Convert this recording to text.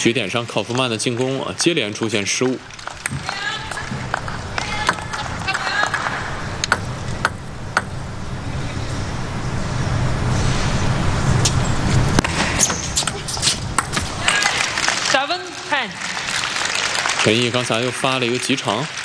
局点上，考夫曼的进攻接连出现失误。陈毅刚才又发了一个急长。